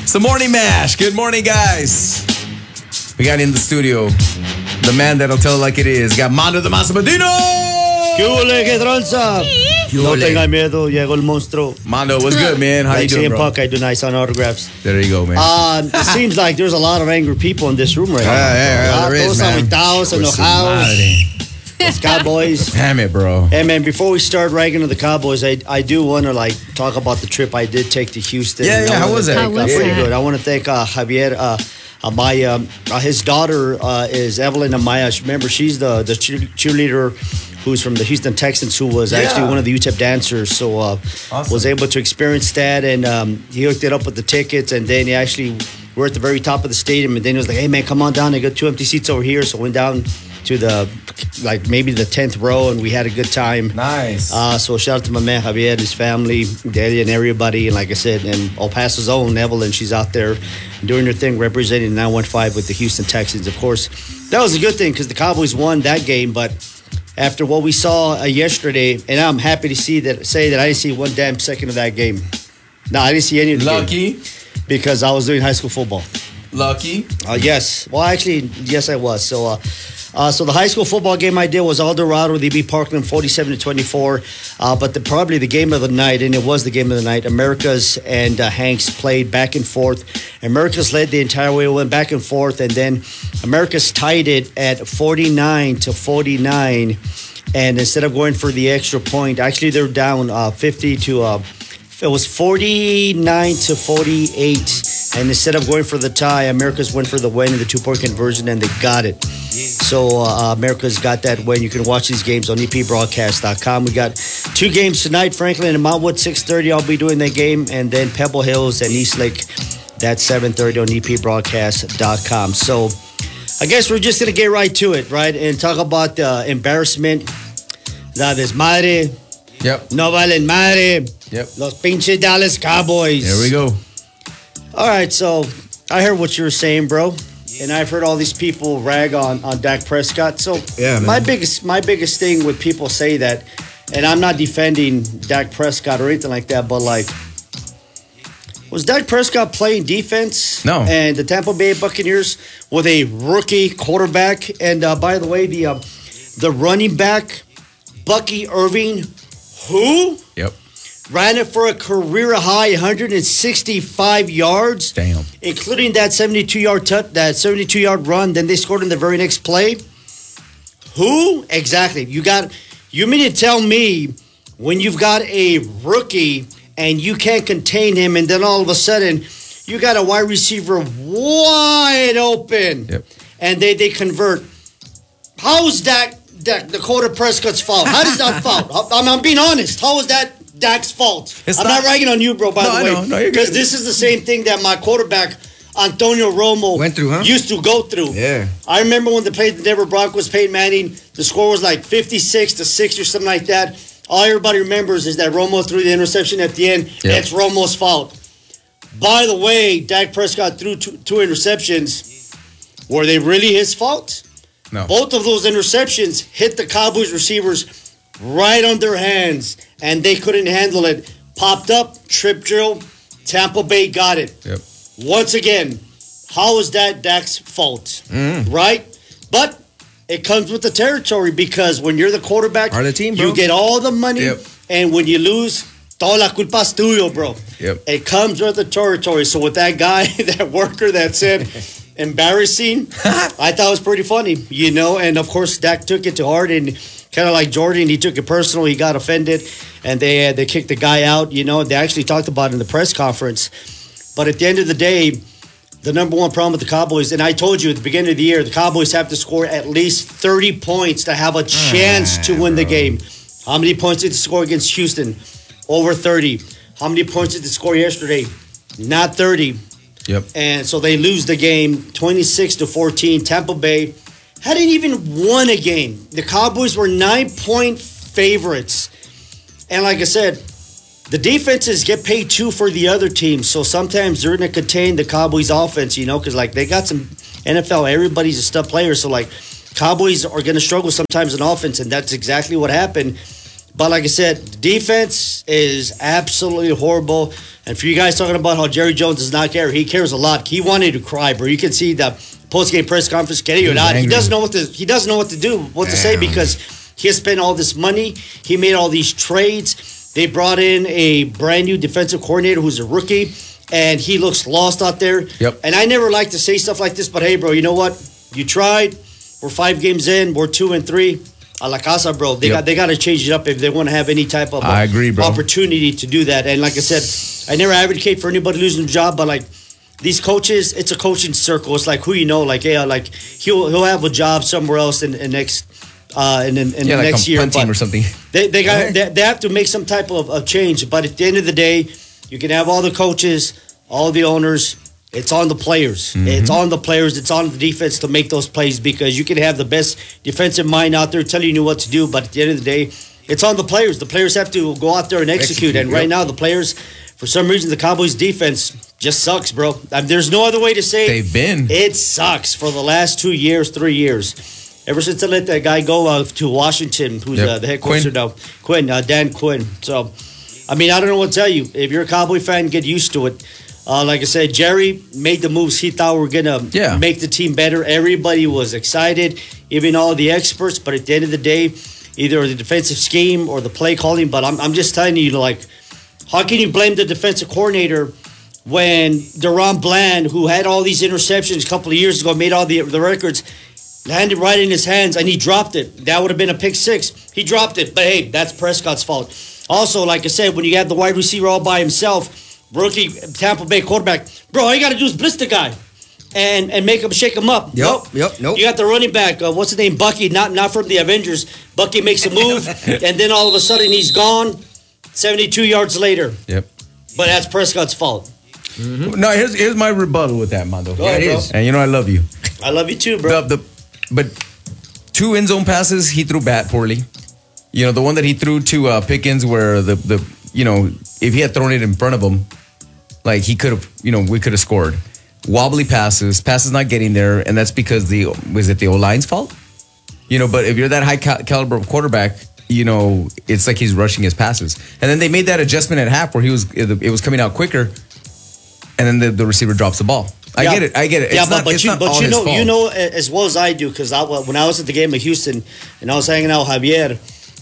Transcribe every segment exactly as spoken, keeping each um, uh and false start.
It's the Morning Mash. Good morning, guys. We got in the studio the man that'll tell it like it is. Got Mando the Masa Medina. ¿Qué huele, qué tranza? No tenga miedo, llegó el monstruo. Mando, what's good, man? How like you doing, C M bro? Punk, I do nice on autographs. There you go, man. Um, it seems like there's a lot of angry people in this room right now. Yeah, yeah, yeah, there is, Todos man. aguitados, Pues su enojados. madre. Los Cowboys. Damn it, bro. Hey, man, before we start ragging on the Cowboys, I I do want to, like, talk about the trip I did take to Houston. Yeah, And yeah, I how wanna was it? thank, How uh, was pretty that? good. I want to thank uh, Javier uh, Amaya. Uh, his daughter uh, is Evelyn Amaya. Remember, she's the, the cheer- cheerleader who's from the Houston Texans, who was actually Yeah. one of the U T E P dancers. So uh, Awesome. was able to experience that, and um, he hooked it up with the tickets, and then he actually we're at the very top of the stadium, and then he was like, "Hey man, come on down. I got two empty seats over here." So went down to the like maybe the tenth row, and we had a good time. Nice. Uh, so shout out to my man Javier, his family, Delia, and everybody. And like I said, and El Paso's own Evelyn, she's out there doing her thing, representing the nine one five with the Houston Texans. Of course, that was a good thing because the Cowboys won that game. But after what we saw uh, yesterday, and I'm happy to see that say that I didn't see one damn second of that game. No, I didn't see any of the game Lucky. because I was doing high school football. Lucky. Uh, yes. Well, actually, yes, I was. So, uh, uh, so the high school football game I did was El Dorado. They beat Parkland forty-seven to twenty-four. Uh, but the, probably the game of the night, and it was the game of the night. Americas and uh, Hanks played back and forth. Americas led the entire way, went back and forth, and then Americas tied it at forty-nine to forty-nine. And instead of going for the extra point, actually they're down uh, fifty to. Uh, It was forty-nine to forty-eight, and instead of going for the tie, America's went for the win in the two-point conversion, and they got it. So uh, America's got that win. You can watch these games on E P broadcast dot com. We got two games tonight, Franklin and Mountwood, six thirty. I'll be doing that game, and then Pebble Hills and Eastlake, that's seven thirty on E P broadcast dot com. So I guess we're just going to get right to it, right, and talk about the embarrassment, la desmadre, Yep. no valen madre. Yep. Los pinches Dallas Cowboys. There we go. All right, so I heard what you were saying, bro, and I've heard all these people rag on, on Dak Prescott. So Yeah, man. my biggest my biggest thing when people say that, and I'm not defending Dak Prescott or anything like that, but like, was Dak Prescott playing defense? No. And the Tampa Bay Buccaneers with a rookie quarterback, and uh, by the way, the uh, the running back Bucky Irving, who Yep. ran it for a career high one hundred sixty-five yards, Damn. including that seventy-two yard tut, that seventy-two yard run. Then they scored in the very next play. Who exactly? You got? You mean to tell me when you've got a rookie and you can't contain him, and then all of a sudden you got a wide receiver wide open, Yep. and they they convert? How is that? Dak, Dakota Prescott's fault. How does that fault? I'm, I'm being honest. How is that Dak's fault? It's I'm not- not, ragging on you, bro, by No, the I way. know. No, you're Because good. this is the same thing that my quarterback, Antonio Romo, Went through, huh? used to go through. Yeah. I remember when they played the Denver Broncos, Peyton Manning, the score was like fifty-six to six or something like that. All everybody remembers is that Romo threw the interception at the end. Yeah. It's Romo's fault. By the way, Dak Prescott threw two, two interceptions. Were they really his fault? No. Both of those interceptions hit the Cowboys receivers right on their hands, and they couldn't handle it. Popped up, trip drill, Tampa Bay got it. Yep. Once again, how is that Dak's fault? Right? But it comes with the territory because when you're the quarterback, Part of the team, bro. you get all the money, Yep. and when you lose, toda la culpa es tuyo, bro. Yep. It comes with the territory. So with that guy, that worker that said embarrassing, I thought it was pretty funny, you know. And of course, Dak took it to heart, and kind of like Jordan, he took it personal. He got offended, and they uh, they kicked the guy out. You know, they actually talked about it in the press conference. But at the end of the day, the number one problem with the Cowboys, and I told you at the beginning of the year, the Cowboys have to score at least thirty points to have a chance to win the game. How many points did they score against Houston? Over thirty. How many points did they score yesterday? Not thirty. Yep. And so they lose the game twenty-six to fourteen. Tampa Bay hadn't even won a game. The Cowboys were nine point favorites. And like I said, the defenses get paid too for the other team. So sometimes they're going to contain the Cowboys offense, you know, because like they got some N F L, everybody's a stud player. So like Cowboys are going to struggle sometimes in offense, and that's exactly what happened. But like I said, defense is absolutely horrible. And for you guys talking about how Jerry Jones does not care, he cares a lot. He wanted to cry, bro. You can see the post-game press conference. Getting it out. He doesn't know what to. He doesn't know what to do, what Damn. to say because he has spent all this money. He made all these trades. They brought in a brand new defensive coordinator who's a rookie, and he looks lost out there. Yep. And I never like to say stuff like this, but hey, bro, you know what? You tried. We're five games in. We're two and three. A la casa, bro. They yep. got they got to change it up if they want to have any type of I agree, bro. opportunity to do that. And like I said, I never advocate for anybody losing a job, but like these coaches, it's a coaching circle. It's like who you know, like yeah, like he'll he'll have a job somewhere else in, in next uh in, in, in yeah, the like next year. Punt team or something. They they got okay. they, they have to make some type of, of change. But at the end of the day, you can have all the coaches, all the owners. It's on the players. Mm-hmm. It's on the players. It's on the defense to make those plays because you can have the best defensive mind out there telling you what to do, but at the end of the day, it's on the players. The players have to go out there and execute. execute and right yep. now, the players, for some reason, the Cowboys' defense just sucks, bro. I mean, there's no other way to say it. They've been. It sucks for the last two years, three years. Ever since they let that guy go uh, to Washington, who's yep. uh, the head coach now, Quinn, uh, Dan Quinn. So, I mean, I don't know what to tell you. If you're a Cowboy fan, get used to it. Uh, like I said, Jerry made the moves he thought were going to yeah. make the team better. Everybody was excited, even all the experts. But at the end of the day, either the defensive scheme or the play calling. But I'm, I'm just telling you, like, how can you blame the defensive coordinator when Deron Bland, who had all these interceptions a couple of years ago, made all the, the records, landed right in his hands, and he dropped it. That would have been a pick six. He dropped it. But, hey, that's Prescott's fault. Also, like I said, when you have the wide receiver all by himself, rookie Tampa Bay quarterback, bro, all you got to do is blitz the guy and and make him, shake him up. Yep, nope. yep, nope. You got the running back, uh, what's his name, Bucky, not not from the Avengers. Bucky makes a move, and then all of a sudden he's gone seventy-two yards later. Yep. But that's Prescott's fault. Mm-hmm. No, here's here's my rebuttal with that, Mondo. Go ahead, it bro. is. And you know I love you. I love you too, bro. The, the, but two end zone passes, he threw bat poorly. You know, the one that he threw to uh, Pickens where the, the, you know, if he had thrown it in front of him, like he could have, you know, we could have scored. Wobbly passes, passes not getting there, and that's because the was it the O-line's fault? You know, but if you're that high cal- caliber quarterback, you know, it's like he's rushing his passes. And then they made that adjustment at half where he was it was coming out quicker, and then the, the receiver drops the ball. I yeah. get it, I get it. It's yeah, not, but, but it's you, not but all you know, his fault. you know as well as I do, because I, when I was at the game of Houston and I was hanging out with Javier,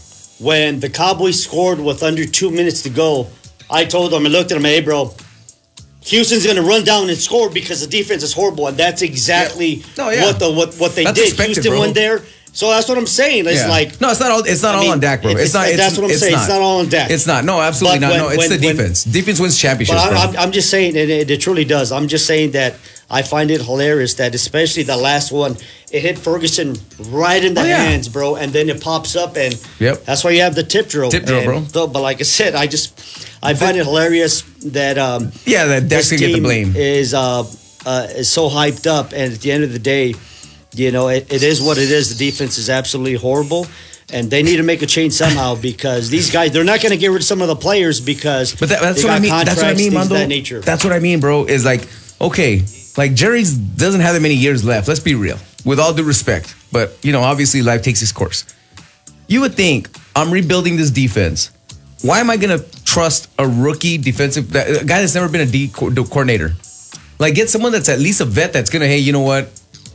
when the Cowboys scored with under two minutes to go, I told him, I looked at him, hey, bro, Houston's going to run down and score because the defense is horrible, and that's exactly yeah. No, yeah. what the what, what they that's did. Expected, Houston bro. went there, so that's what I'm saying. It's yeah. like no, it's not all. It's not I all mean, on Dak, bro. It's, it's not. It's, it's, that's what I'm it's saying. Not. It's not all on Dak. It's not. No, absolutely but not. When, no, it's when, the defense. When, defense wins championships, but I'm, bro. I'm, I'm just saying, and it, it truly does. I'm just saying that I find it hilarious that especially the last one, it hit Ferguson right in the oh, yeah. hands, bro, and then it pops up, and yep. that's why you have the tip drill. Tip drill, and, bro. But like I said, I just I find it hilarious that um, yeah, that Dak's gonna get the blame is uh, uh, is so hyped up, and at the end of the day, you know, it, it is what it is. The defense is absolutely horrible. And they need to make a change somehow because these guys, they're not going to get rid of some of the players because but that, that's they what got I mean. That's what I mean, Mondo. That nature. That's what I mean, bro. Is like, okay, like Jerry doesn't have that many years left. Let's be real. With all due respect. But, you know, obviously life takes its course. You would think, I'm rebuilding this defense. Why am I going to trust a rookie defensive, a guy that's never been a D co- coordinator? Like, get someone that's at least a vet that's going to, hey, you know what?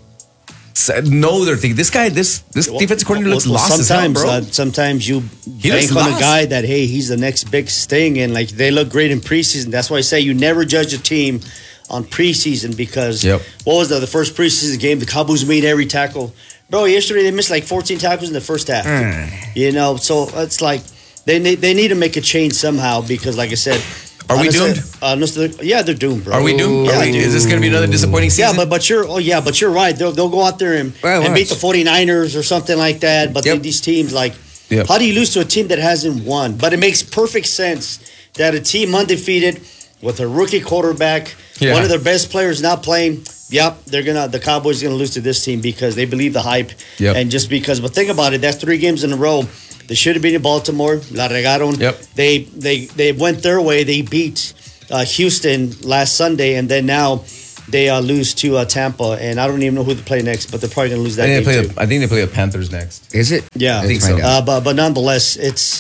Know their thing. This guy, this this well, defensive coordinator looks well, lost sometimes, as hell, bro. Uh, sometimes you he bank on lost. a guy that, hey, he's the next big thing, and like they look great in preseason. That's why I say you never judge a team on preseason because yep. what was the, the first preseason game? The Cowboys made every tackle. Bro, yesterday they missed like fourteen tackles in the first half. Mm. You know, so it's like they need, they need to make a change somehow because, like I said, are we doomed? Uh, yeah, they're doomed, bro. Are we doomed? Yeah, are we, is this going to be another disappointing season? Yeah, but but you're oh yeah, but you're right. They'll they'll go out there and, well, and beat the 49ers or something like that. But yep. they, these teams, like, yep. how do you lose to a team that hasn't won? But it makes perfect sense that a team undefeated with a rookie quarterback, yeah. one of their best players not playing. Yep, they're gonna the Cowboys are gonna lose to this team because they believe the hype. Yep. And just because, but think about it, that's three games in a row. They should have been in Baltimore. La regaron. Yep. They they they went their way. They beat uh, Houston last Sunday, and then now they uh, lose to uh, Tampa. And I don't even know who they play next, but they're probably gonna lose that I think game they play too. The, I think they play the Panthers next. Is it? Yeah, I think so. Uh, but but nonetheless, it's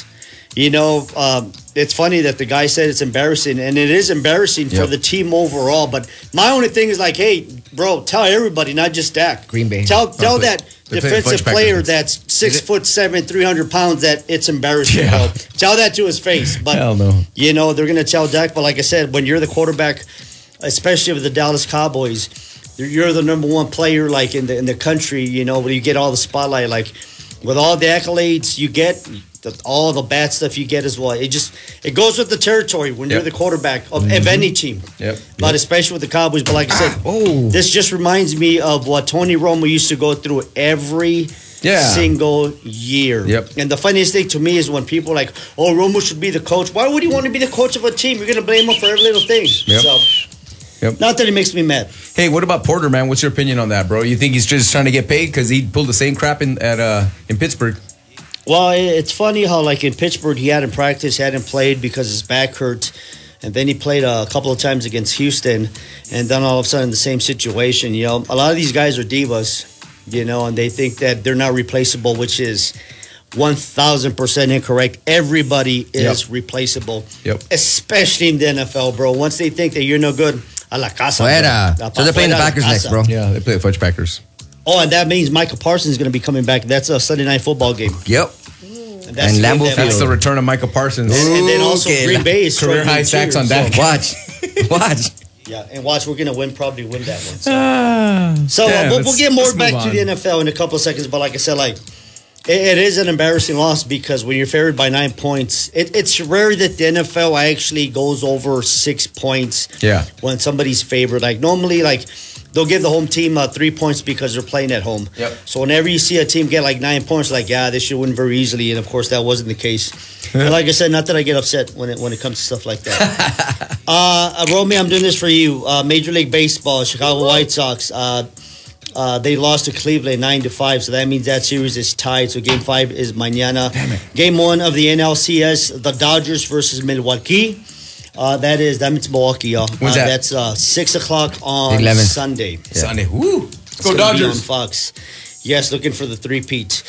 you know, um, it's funny that the guy said it's embarrassing, and it is embarrassing Yep. for the team overall. But my only thing is like, hey, bro, tell everybody, not just Dak. Green Bay. Tell tell play- that they're playing defensive Fudge player Packers. that's six Is it- foot seven, three hundred pounds, that it's embarrassing. Yeah. Bro. Tell that to his face. But Hell no. you know they're gonna tell Dak. But like I said, when you're the quarterback, especially with the Dallas Cowboys, you're- you're the number one player like in the in the country. You know, where you get all the spotlight, like with all the accolades you get. The, all the bad stuff you get as well. It just it goes with the territory when you're Yep. the quarterback of, of any team. Yep. But Yep. especially with the Cowboys. But like I said, oh. this just reminds me of what Tony Romo used to go through every Yeah. single year. Yep. And the funniest thing to me is when people are like, oh, Romo should be the coach. Why would he want to be the coach of a team? You're going to blame him for every little thing. Yep. So, Yep. not that it makes me mad. Hey, what about Porter, man? What's your opinion on that, bro? You think he's just trying to get paid because he pulled the same crap in at uh in Pittsburgh? Well, it's funny how, like in Pittsburgh, he hadn't practiced, hadn't played because his back hurt. And then he played a couple of times against Houston. And then all of a sudden, the same situation. You know, a lot of these guys are divas, you know, and they think that they're not replaceable, which is one thousand percent incorrect. Everybody is Yep. replaceable, Yep. especially in the N F L, bro. Once they think that you're no good, a la casa. Fuera. bro. So they're playing the Fuera la Packers next, casa. bro. Yeah, they play the Fudge Packers. Oh, and that means Michael Parsons is going to be coming back. That's a Sunday night football game. Yep. And, that's And the game Lambeau that- Field. That's the return of Michael Parsons. And, and then also Okay, Green Bay is career struggling high sacks too, on so- Dak. Watch. Watch. Yeah, and watch, we're gonna win, probably win that one. So, Ah. so uh, Yeah, we'll, let's- we'll get more let's back move to on. the N F L in a couple of seconds. But like I said, like it, it is an embarrassing loss because when you're favored by nine points, it, it's rare that the N F L actually goes over six points. Yeah. When somebody's favored, like normally, like they'll give the home team uh, three points because they're playing at home. Yep. So whenever you see a team get like nine points, like yeah, they should win very easily, and of course that wasn't the case. And like I said, not that I get upset when it when it comes to stuff like that. uh, Romy, I'm doing this for you. Uh, Major League Baseball, Chicago White Sox. Uh, uh, they lost to Cleveland nine to five, so that means that series is tied. So Game Five is mañana. Damn it. Game One of the N L C S, the Dodgers versus Milwaukee. Uh, that is that means Milwaukee, y'all. When's uh, that? That's uh, six o'clock on Big eleven. Sunday. Sunday. Woo. Let's It's go gonna be Dodgers. on Fox. Yes, looking for the three-peat.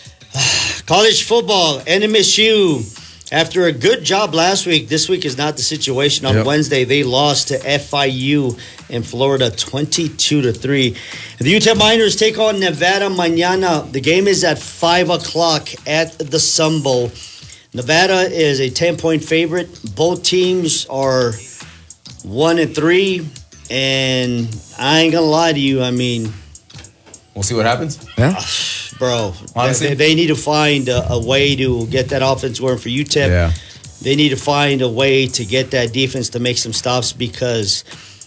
College football, N M S U. After a good job last week, this week is not the situation. On Yep. Wednesday, they lost to F I U in Florida, twenty-two to three. The U T E P Miners take on Nevada mañana. The game is at five o'clock at the Sun Bowl. Nevada is a ten-point favorite. Both teams are one and three, and I ain't gonna lie to you. I mean, We'll see what happens. Yeah. bro, Honestly? they, they need to find a, a way to get that offense going for U T E P. Yeah. They need to find a way to get that defense to make some stops because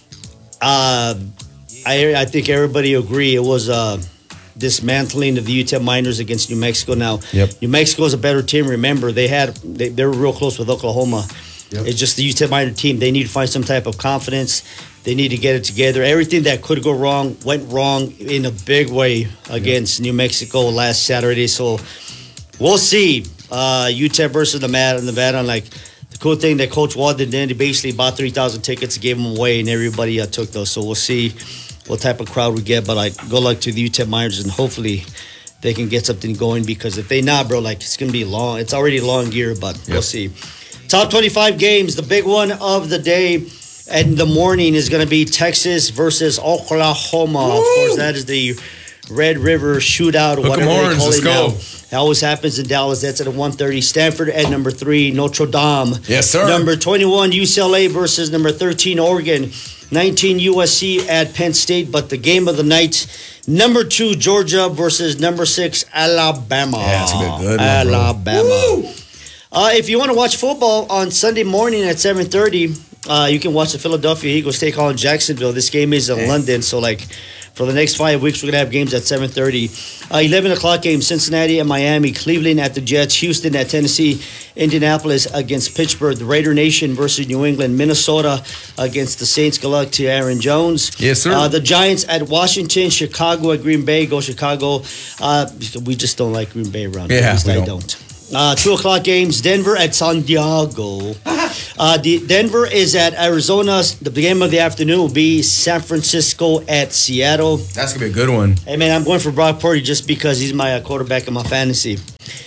uh, I I think everybody agree it was a dismantling of the U T E P Miners against New Mexico. Now, Yep. New Mexico is a better team. Remember, they had they, they were real close with Oklahoma. Yep. It's just the U T E P Miner team. They need to find some type of confidence. They need to get it together. Everything that could go wrong went wrong in a big way against New Mexico last Saturday. So we'll see. Uh, U T E P versus Nevada. Nevada. And like the cool thing that Coach Walden did, he basically bought three thousand tickets, gave them away, and everybody uh, took those. So we'll see what type of crowd we get. But like, good luck to the U T E P Miners, and hopefully they can get something going. Because if they not, bro, like it's gonna be long. It's already a long year, but we'll Yep. see. Top twenty-five games. The big one of the day in the morning is going to be Texas versus Oklahoma. Of course, that is the Red River Shootout, Hook 'em whatever they horns, call let's it go. now. That always happens in Dallas. That's at one thirty. Stanford at number three. Notre Dame. Yes, sir. Number twenty-one, U C L A versus number thirteen, Oregon. nineteen, U S C at Penn State. But the game of the night, number two, Georgia versus number six, Alabama. Yeah, it's gonna be a good one, bro. Alabama. Uh, if you want to watch football on Sunday morning at seven thirty, uh, you can watch the Philadelphia Eagles take on Jacksonville. This game is in London, so like for the next five weeks, we're gonna have games at seven thirty. Uh, Eleven o'clock game: Cincinnati at Miami, Cleveland at the Jets, Houston at Tennessee, Indianapolis against Pittsburgh, the Raider Nation versus New England, Minnesota against the Saints. Good luck to Aaron Jones. Yes, sir. Uh, the Giants at Washington, Chicago at Green Bay. Go Chicago. Uh, we just don't like Green Bay around here. Yeah, At least we I don't. don't. Uh, two o'clock games, Denver at San Diego. Uh, the, Denver is at Arizona. The game of the afternoon will be San Francisco at Seattle. That's gonna be a good one. Hey, man, I'm going for Brock Purdy just because he's my uh, quarterback in my fantasy.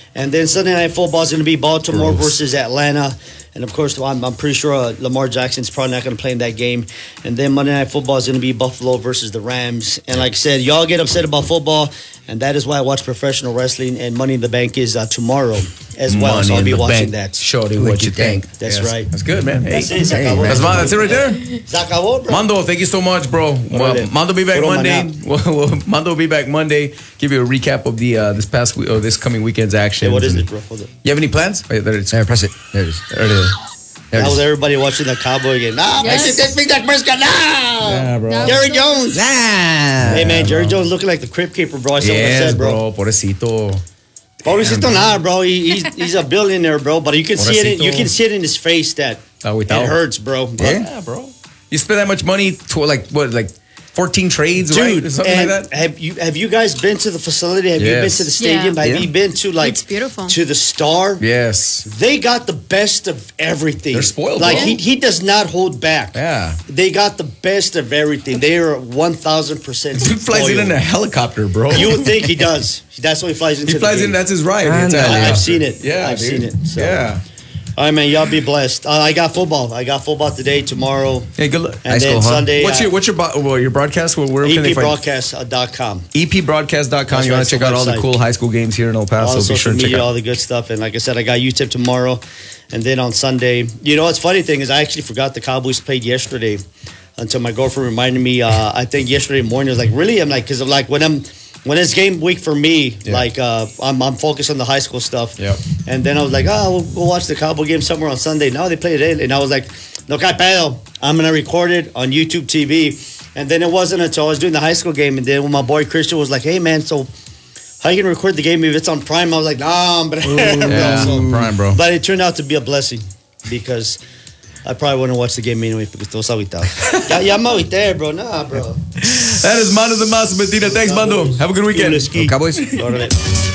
And then Sunday Night Football is going to be Baltimore Gross. versus Atlanta. And of course, I'm, I'm pretty sure uh, Lamar Jackson's probably not going to play in that game. And then Monday Night Football is going to be Buffalo versus the Rams. And like I said, y'all get upset about football, and that is why I watch professional wrestling. And Money in the Bank is uh, tomorrow as well. Money so I'll in be the watching bank. that. Shorty, what you think? That's Yes. right. That's good, man. Hey, That's it. Se hey, acabó. that's, that's it right there. Se acabó, bro. Mando, thank you so much, bro. Well, Órale. Mando will be back Puro Monday. maná. Well, well, Mando will be back Monday. Give you a recap of the uh, this past week, or this coming weekend's action. Hey, what is it, bro? Hold it. You have any plans? Wait, there it is. There, press it. There it is. There it is. There it That was is. everybody watching the Cowboy game. Nah, Yes. yes. take, take that Prescott. Nah. Yeah, bro. No. Jerry Jones. Ah! Hey, man, Jerry Jones looking like the Crypt Keeper, bro. I saw what I Yes, said, bro. bro. Pobrecito. Pobrecito, nah, bro. He, he's he's a billionaire, bro. But you can see it. In, Pobrecito. you can see it in his face that Agüitado. it hurts, bro. But- Yeah, bro. You spend that much money to like what, like fourteen trades, right? Dude, Or something and like that. have you have you guys been to the facility? Have you been Yes. to the stadium? Yeah. Have Yeah. you been to like It's beautiful. to the Star? Yes. They got the best of everything. They're spoiled, Like bro. he he does not hold back. Yeah. They got the best of everything. They are one thousand percent. Dude flies in in a helicopter, bro. You would think he does. That's why he flies into he the flies game. in. That's his ride. I It's a know. I- I've helicopter. seen it. Yeah, I've dude. seen it. So. Yeah. All right, man. Y'all be blessed. Uh, I got football. I got football today, tomorrow, Hey, good luck. and High then school, huh? Sunday. What's your what's your bo- well, your broadcast? Where, where E can they P find broadcast dot com. E P broadcast dot com? That's You want right, to check it's out a all the website. cool high school games here in El All Paso. the Be social sure to check media, all out. the good stuff. And like I said, I got U T I P tomorrow. And then on Sunday, you know what's funny thing is I actually forgot the Cowboys played yesterday until my girlfriend reminded me. Uh, I think yesterday morning I was like, really? I'm like, because like when I'm when it's game week for me, Yeah. like uh, I'm I'm focused on the high school stuff. Yep. And then I was like, oh, we'll, we'll watch the Cowboy game somewhere on Sunday. No, they played it, and I was like, no, que pedo. I'm gonna record it on YouTube T V. And then it wasn't until I was doing the high school game, and then when my boy Christian was like, hey man, so how you gonna record the game if it's on Prime? I was like, nah, but Yeah, Prime, bro. but it turned out to be a blessing because I probably wouldn't watch the game anyway because todos agüitados. ya, ya me agüité, bro. Nah, bro. That is Mando the Mas Medina. Thanks, Mando. Have a good weekend. Ski. Cowboys. Órale.